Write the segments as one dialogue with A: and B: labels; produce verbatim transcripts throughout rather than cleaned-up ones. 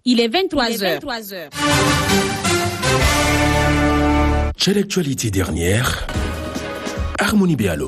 A: Il est vingt-trois heures.
B: Quelle actualité dernière? Harmonie Béalo.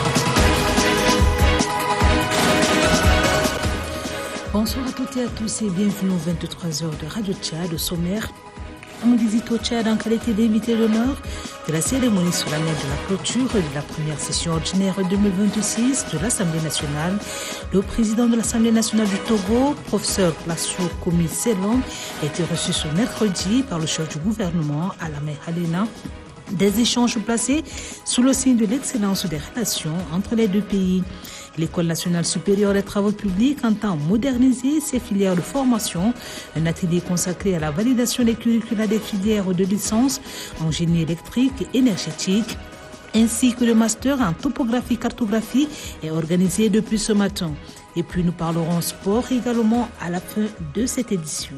C: Bonsoir à toutes et à tous et bienvenue aux vingt-trois heures de Radio Tchad, au sommaire. On visite au Tchad en qualité d'invité d'honneur de la cérémonie solennelle de la clôture de la première session ordinaire deux mille vingt-six de l'Assemblée nationale. Le président de l'Assemblée nationale du Togo, professeur Klasso Komi Selom, a été reçu ce mercredi par le chef du gouvernement, Alamé Halena. Des échanges placés sous le signe de l'excellence des relations entre les deux pays. L'École nationale supérieure des travaux publics entend moderniser ses filières de formation. Un atelier consacré à la validation des curricula des filières de licence en génie électrique et énergétique, ainsi que le master en topographie-cartographie est organisé depuis ce matin. Et puis nous parlerons sport également à la fin de cette édition.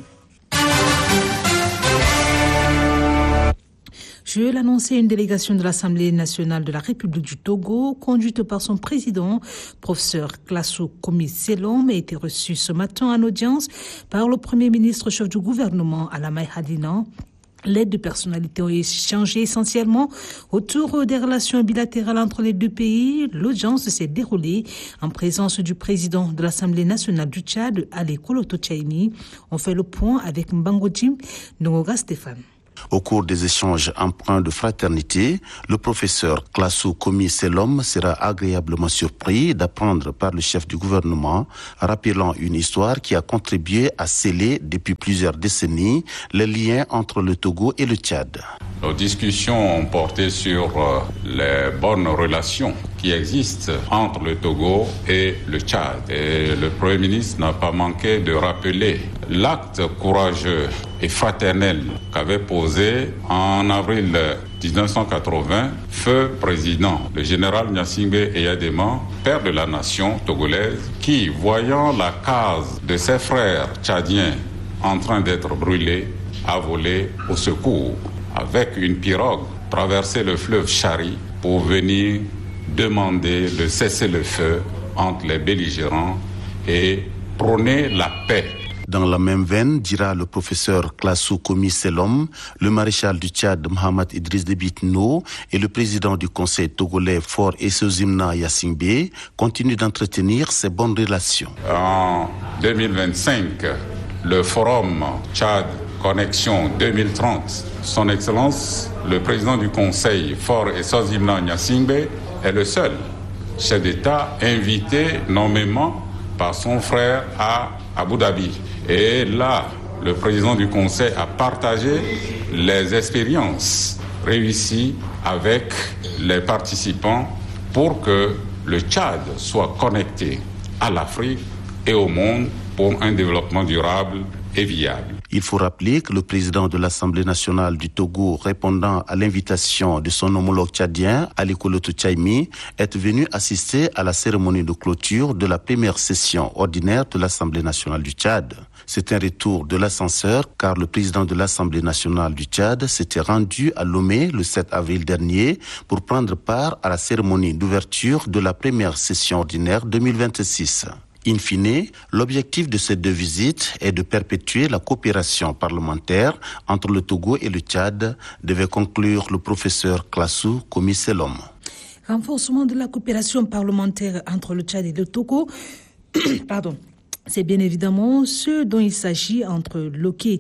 C: Je l'annonçais, une délégation de l'Assemblée nationale de la République du Togo, conduite par son président, professeur Klasso Komi Selom, a été reçue ce matin en audience par le Premier ministre chef du gouvernement, Alamé Halena. Les deux personnalités ont échangé essentiellement autour des relations bilatérales entre les deux pays. L'audience s'est déroulée en présence du président de l'Assemblée nationale du Tchad, Ali Koloto Tchaïni. On fait le point avec Mbango Jim Nongoga Stéphane.
D: Au cours des échanges empreints de fraternité, le professeur Klasso Komi Selom sera agréablement surpris d'apprendre par le chef du gouvernement, rappelant une histoire qui a contribué à sceller depuis plusieurs décennies les liens entre le Togo et le Tchad.
E: Nos discussions ont porté sur les bonnes relations qui existent entre le Togo et le Tchad. Et le Premier ministre n'a pas manqué de rappeler l'acte courageux et fraternel qu'avait posé en avril dix-neuf cent quatre-vingts, feu président, le général Gnassingbé Eyadema, père de la nation togolaise, qui, voyant la case de ses frères tchadiens en train d'être brûlée, a volé au secours avec une pirogue, traversé le fleuve Chari pour venir demander le cessez-le-feu entre les belligérants et prôner la paix.
D: Dans la même veine, dira le professeur Klasso Komi Selom, le maréchal du Tchad Mohamed Idriss Déby Itno et le président du conseil togolais Faure Essozimna Gnassingbé continuent d'entretenir ces bonnes relations.
E: En deux mille vingt-cinq, le forum Tchad Connexion deux mille trente, son Excellence, le président du conseil Faure Essozimna Gnassingbé est le seul chef d'État invité nommément par son frère à Abu Dhabi. Et là, le président du Conseil a partagé les expériences réussies avec les participants pour que le Tchad soit connecté à l'Afrique et au monde pour un développement durable et viable.
D: Il faut rappeler que le président de l'Assemblée nationale du Togo, répondant à l'invitation de son homologue tchadien, Ali Koloto Tchaïni, est venu assister à la cérémonie de clôture de la première session ordinaire de l'Assemblée nationale du Tchad. C'est un retour de l'ascenseur car le président de l'Assemblée nationale du Tchad s'était rendu à Lomé le sept avril dernier pour prendre part à la cérémonie d'ouverture de la première session ordinaire deux mille vingt-six. In fine, l'objectif de ces deux visites est de perpétuer la coopération parlementaire entre le Togo et le Tchad, devait conclure le professeur Klasso Komi Selom.
C: Renforcement de la coopération parlementaire entre le Tchad et le Togo, pardon, c'est bien évidemment ce dont il s'agit entre Loki.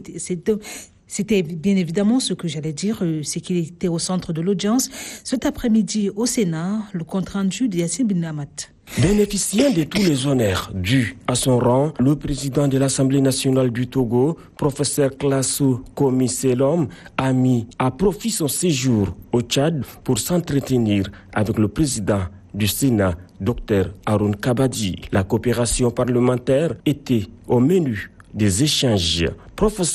C: C'était bien évidemment ce que j'allais dire, c'est qu'il était au centre de l'audience. Cet après-midi au Sénat, le compte-rendu de Yassine Bin Amat.
B: Bénéficiant de tous les honneurs dus à son rang, le président de l'Assemblée nationale du Togo, professeur Klasso Komi Selom, a mis à profit son séjour au Tchad pour s'entretenir avec le président du Sénat, Dr Haroun Kabadi. La coopération parlementaire était au menu des échanges. Professeur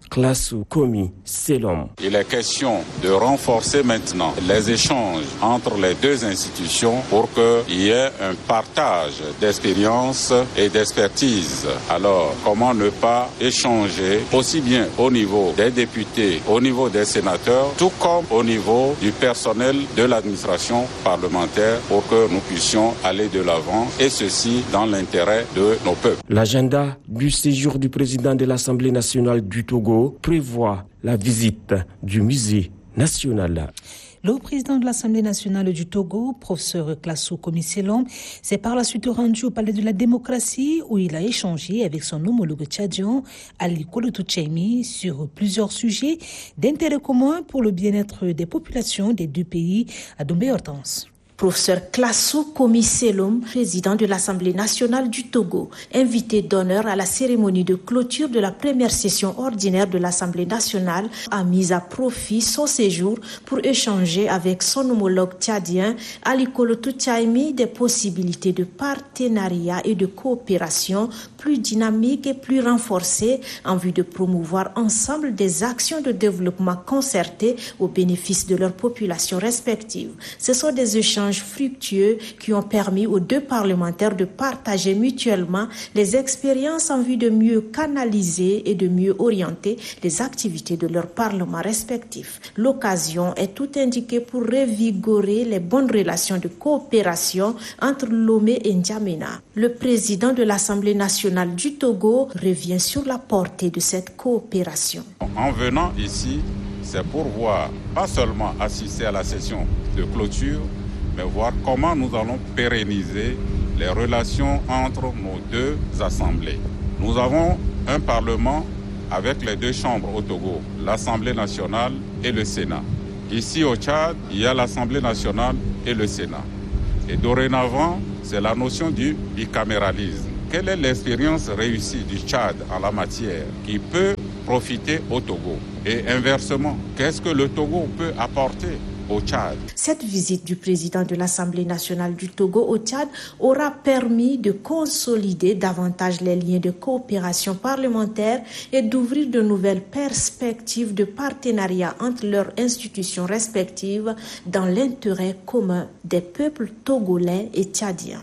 B: Classe Komi Selom.
E: Il est question de renforcer maintenant les échanges entre les deux institutions pour qu'il y ait un partage d'expérience et d'expertise. Alors, comment ne pas échanger aussi bien au niveau des députés, au niveau des sénateurs, tout comme au niveau du personnel de l'administration parlementaire pour que nous puissions aller de l'avant et ceci dans l'intérêt de nos peuples.
B: L'agenda du séjour du président de l'Assemblée nationale du Togo prévoit la visite du musée national.
C: Le président de l'Assemblée nationale du Togo, professeur Classo Komi Selom, s'est par la suite rendu au Palais de la démocratie où il a échangé avec son homologue tchadien, Ali Kolotou Tchaimi, sur plusieurs sujets d'intérêt commun pour le bien-être des populations des deux pays, à Dombé-Hortense.
A: Professeur Classo Komi Selom, président de l'Assemblée nationale du Togo, invité d'honneur à la cérémonie de clôture de la première session ordinaire de l'Assemblée nationale, a mis à profit son séjour pour échanger avec son homologue tchadien Ali Kolotou Tchaimi des possibilités de partenariat et de coopération plus dynamiques et plus renforcées en vue de promouvoir ensemble des actions de développement concertées au bénéfice de leurs populations respectives. Ce sont des échanges fructueux qui ont permis aux deux parlementaires de partager mutuellement les expériences en vue de mieux canaliser et de mieux orienter les activités de leurs parlements respectifs. L'occasion est tout indiquée pour revigorer les bonnes relations de coopération entre Lomé et N'Djamena. Le président de l'Assemblée nationale du Togo revient sur la portée de cette coopération.
E: En venant ici, c'est pour voir, pas seulement assister à la session de clôture, mais voir comment nous allons pérenniser les relations entre nos deux assemblées. Nous avons un parlement avec les deux chambres au Togo, l'Assemblée nationale et le Sénat. Ici au Tchad, il y a l'Assemblée nationale et le Sénat. Et dorénavant, c'est la notion du bicaméralisme. Quelle est l'expérience réussie du Tchad en la matière qui peut profiter au Togo? Et inversement, qu'est-ce que le Togo peut apporter au Tchad?
A: Cette visite du président de l'Assemblée nationale du Togo au Tchad aura permis de consolider davantage les liens de coopération parlementaire et d'ouvrir de nouvelles perspectives de partenariat entre leurs institutions respectives dans l'intérêt commun des peuples togolais et tchadiens.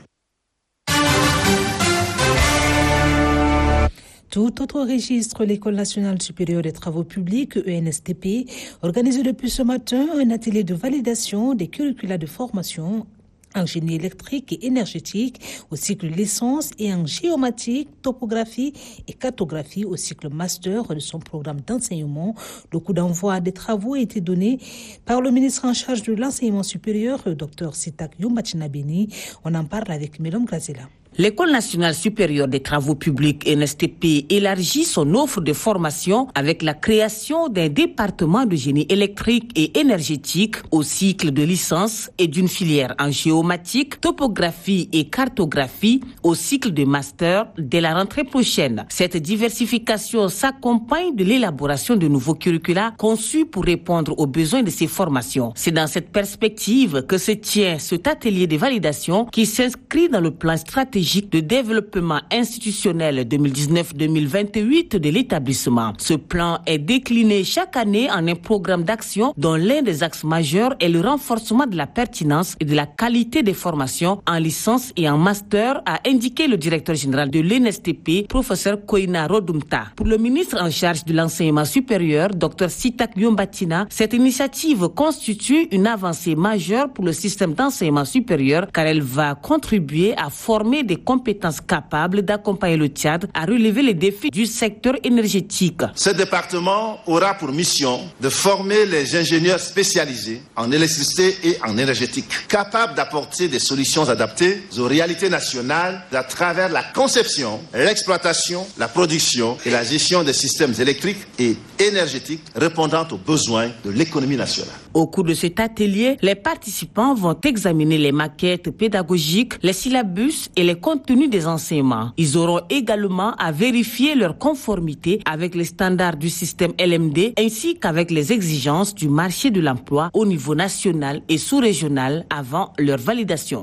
C: Tout autre registre, l'École nationale supérieure des travaux publics, E N S T P, organise depuis ce matin un atelier de validation des curricula de formation en génie électrique et énergétique au cycle licence et en géomatique, topographie et cartographie au cycle master de son programme d'enseignement. Le coup d'envoi des travaux a été donné par le ministre en charge de l'enseignement supérieur, Dr Sitak Yombachinabeni. On en parle avec Mélom Grazela.
F: L'École nationale supérieure des travaux publics N S T P élargit son offre de formation avec la création d'un département de génie électrique et énergétique au cycle de licence et d'une filière en géomatique, topographie et cartographie au cycle de master dès la rentrée prochaine. Cette diversification s'accompagne de l'élaboration de nouveaux curricula conçus pour répondre aux besoins de ces formations. C'est dans cette perspective que se tient cet atelier de validation qui s'inscrit dans le plan stratégique de développement institutionnel deux mille dix-neuf deux mille vingt-huit de l'établissement. Ce plan est décliné chaque année en un programme d'action dont l'un des axes majeurs est le renforcement de la pertinence et de la qualité des formations en licence et en master, a indiqué le directeur général de l'E N S T P, professeur Koina Rodumta. Pour le ministre en charge de l'enseignement supérieur, Dr Sitak Yombatina, cette initiative constitue une avancée majeure pour le système d'enseignement supérieur car elle va contribuer à former des compétences capables d'accompagner le Tchad à relever les défis du secteur énergétique.
G: Ce département aura pour mission de former les ingénieurs spécialisés en électricité et en énergétique, capables d'apporter des solutions adaptées aux réalités nationales à travers la conception, l'exploitation, la production et la gestion des systèmes électriques et énergétiques répondant aux besoins de l'économie nationale.
F: Au cours de cet atelier, les participants vont examiner les maquettes pédagogiques, les syllabus et les contenus des enseignements. Ils auront également à vérifier leur conformité avec les standards du système L M D ainsi qu'avec les exigences du marché de l'emploi au niveau national et sous-régional avant leur validation.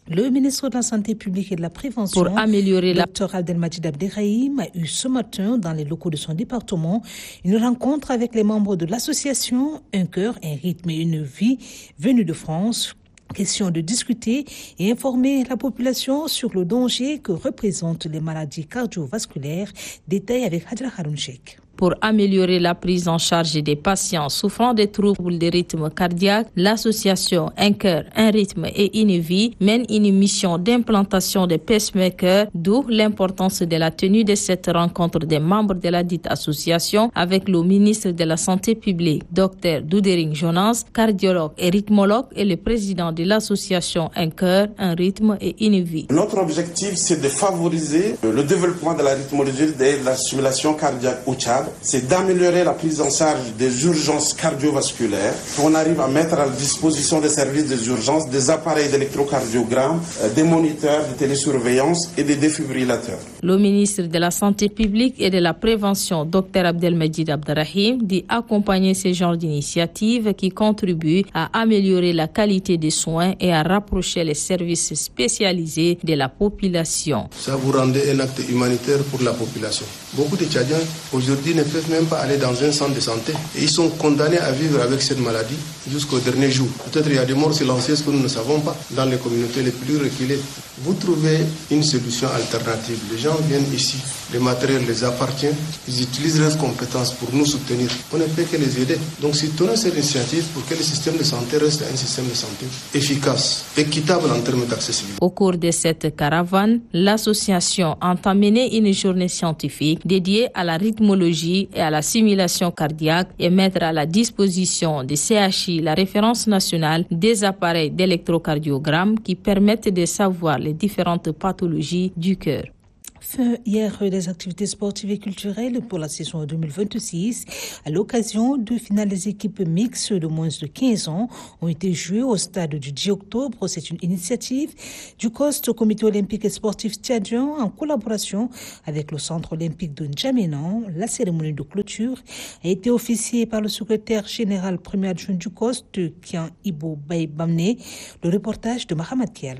C: Le ministre de la Santé publique et de la Prévention,
F: pour améliorer la...
C: Dr Abdelmajid Abderrahim, a eu ce matin, dans les locaux de son département, une rencontre avec les membres de l'association Un cœur, un rythme et une vie venus de France. Question de discuter et informer la population sur le danger que représentent les maladies cardiovasculaires. Détail avec Hadra Haroun Sheikh.
F: Pour améliorer la prise en charge des patients souffrant des troubles de rythme cardiaque, l'association Un cœur, un rythme et une vie mène une mission d'implantation des pacemakers, d'où l'importance de la tenue de cette rencontre des membres de la dite association avec le ministre de la Santé publique, Dr Doudering Jonas, cardiologue et rythmologue, et le président de l'association Un cœur, un rythme et une vie.
H: Notre objectif, c'est de favoriser le développement de la rythmologie et de la stimulation cardiaque au Tchad. C'est d'améliorer la prise en charge des urgences cardiovasculaires, qu'on arrive à mettre à la disposition des services des urgences des appareils d'électrocardiogramme, des moniteurs de télésurveillance et des défibrillateurs.
F: Le ministre de la Santé publique et de la Prévention, Dr Abdelmajid Abderrahim, dit accompagner ces genres d'initiatives qui contribuent à améliorer la qualité des soins et à rapprocher les services spécialisés de la population.
I: Ça vous rendait un acte humanitaire pour la population. Beaucoup de Tchadiens aujourd'hui ne peuvent même pas aller dans un centre de santé et ils sont condamnés à vivre avec cette maladie jusqu'au dernier jour. Peut-être il y a des morts silencieuses que nous ne savons pas dans les communautés les plus reculées. Vous trouvez une solution alternative. Les gens viennent ici, le matériel les appartient, ils utilisent leurs compétences pour nous soutenir. On ne peut que les aider. Donc si tenons cette initiative pour que le système de santé reste un système de santé efficace, équitable en termes d'accessibilité.
F: Au cours de cette caravane, l'association a mené une journée scientifique dédiée à la rythmologie et à la simulation cardiaque et mettre à la disposition des C H I la référence nationale des appareils d'électrocardiogramme qui permettent de savoir les différentes pathologies du cœur.
C: Fin hier des activités sportives et culturelles pour la saison deux mille vingt-six. À l'occasion de finale, des équipes mixtes de moins de quinze ans ont été jouées au stade du dix octobre. C'est une initiative du C O S T, Comité olympique et sportif tchadien, en collaboration avec le Centre olympique de N'Djamena. La cérémonie de clôture a été officiée par le secrétaire général premier adjoint du C O S T, Kian Ibo Baye Bamne. Le reportage de Mahamad Kiel.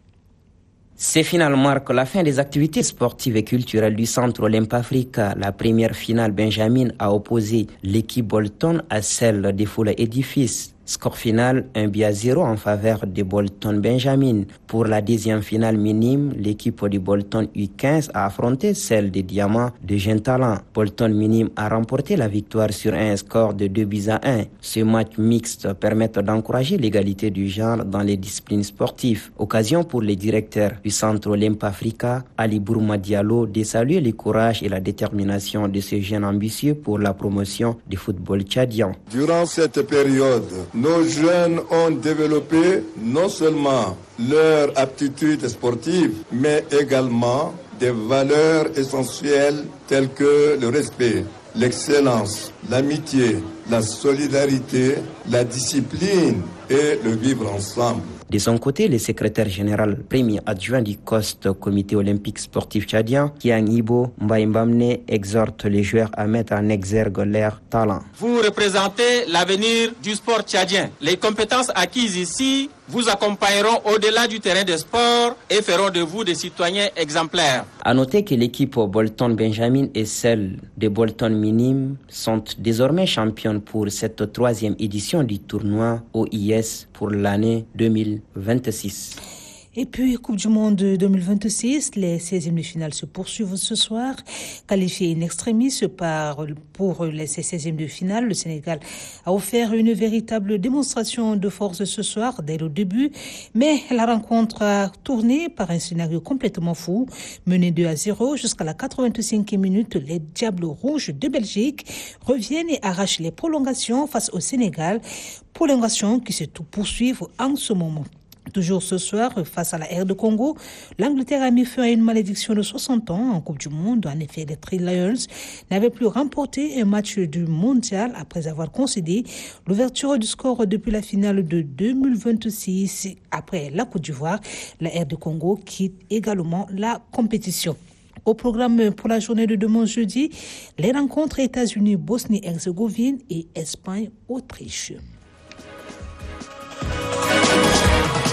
J: Ces finales marquent la fin des activités sportives et culturelles du Centre Olympe Africa. La première finale Benjamin a opposé l'équipe Bolton à celle des Foula Édifices. Score final, un but à zéro en faveur de Bolton Benjamin. Pour la deuxième finale minime, l'équipe de Bolton U quinze a affronté celle des Diamants de Jeune Talent. Bolton minime a remporté la victoire sur un score de deux buts à un. Ce match mixte permet d'encourager l'égalité du genre dans les disciplines sportives. Occasion pour les directeurs du Centre Olympe Africa, Ali Bourma Diallo, de saluer le courage et la détermination de ces jeunes ambitieux pour la promotion du football tchadien.
K: Durant cette période, nos jeunes ont développé non seulement leur aptitude sportive, mais également des valeurs essentielles telles que le respect, l'excellence, l'amitié, la solidarité, la discipline et le vivre ensemble.
J: De son côté, le secrétaire général premier adjoint du C O S T, Comité olympique sportif tchadien, Kian Ibo Baye Bamne, exhorte les joueurs à mettre en exergue leur talent.
L: Vous représentez l'avenir du sport tchadien. Les compétences acquises ici vous accompagneront au-delà du terrain de sport et feront de vous des citoyens exemplaires.
J: À noter que l'équipe Bolton Benjamin et celle de Bolton Minime sont désormais championnes pour cette troisième édition du tournoi O I S pour l'année deux mille vingt-six.
C: Et puis, Coupe du Monde deux mille vingt-six, les seizièmes de finale se poursuivent ce soir. Qualifié in extremis par, pour les seizièmes de finale, le Sénégal a offert une véritable démonstration de force ce soir dès le début. Mais la rencontre a tourné par un scénario complètement fou. Mené deux à zéro jusqu'à la quatre-vingt-cinquième minute, les Diables Rouges de Belgique reviennent et arrachent les prolongations face au Sénégal. Prolongations qui se poursuivent en ce moment. Toujours ce soir, face à la R de Congo, l'Angleterre a mis fin à une malédiction de soixante ans en Coupe du Monde. En effet, les Three Lions n'avaient plus remporté un match du mondial après avoir concédé l'ouverture du score depuis la finale de deux mille vingt-six. Après la Côte d'Ivoire, la R de Congo quitte également la compétition. Au programme pour la journée de demain jeudi, les rencontres États-Unis, Bosnie-Herzégovine et Espagne-Autriche.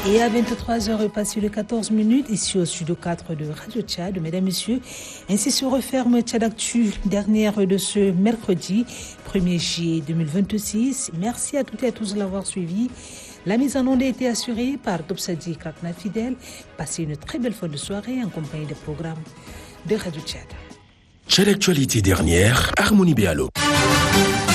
C: Et à vingt-trois heures passées de quatorze minutes, ici au studio quatre de Radio Tchad, mesdames, messieurs, ainsi se referme Tchad Actu, dernière de ce mercredi premier juillet deux mille vingt-six. Merci à toutes et à tous de l'avoir suivi. La mise en onde a été assurée par Topsadi Krakna Fidèle. Passez une très belle fin de soirée en compagnie des programmes de Radio Tchad.
M: Tchad Actualité dernière, Harmonie Béalo.